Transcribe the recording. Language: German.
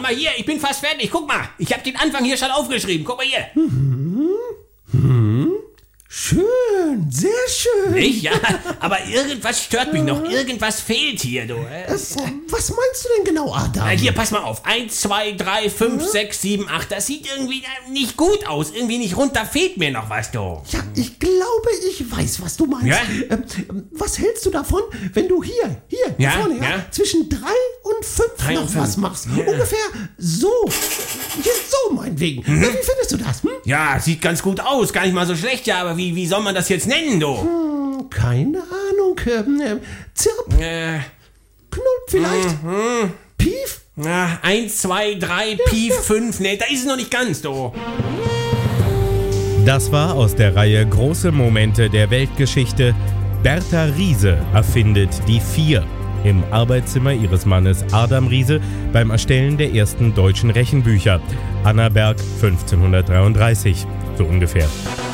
mal hier, ich bin fast fertig. Guck mal, ich habe den Anfang hier schon aufgeschrieben. Guck mal hier. Schön, sehr schön. Nicht? Ja, aber irgendwas stört mich noch. Irgendwas fehlt hier, du. Was meinst du denn genau, Adam? Hier, pass mal auf. 1, 2, 3, 5, 6, 7, 8. Das sieht irgendwie nicht gut aus. Irgendwie nicht rund. Da fehlt mir noch was, du. Ja, ich glaube, ich weiß, was du meinst. Ja? Was hältst du davon, wenn du hier Ja, vorne, ja. zwischen 3 und 5 3 und noch 5. was machst? Ja. Ungefähr so. Hier, so meinetwegen. Wie findest du das? Ja, sieht ganz gut aus. Gar nicht mal so schlecht, ja. Aber wie soll man das jetzt nennen, du? Keine Ahnung. Zirp, Knulp vielleicht? Pief? 1, 2, 3, Pief, 5. Nee, da ist es noch nicht ganz, du. Das war aus der Reihe Große Momente der Weltgeschichte. Bertha Riese erfindet die 4 im Arbeitszimmer ihres Mannes Adam Riese beim Erstellen der ersten deutschen Rechenbücher. Annaberg 1533, so ungefähr.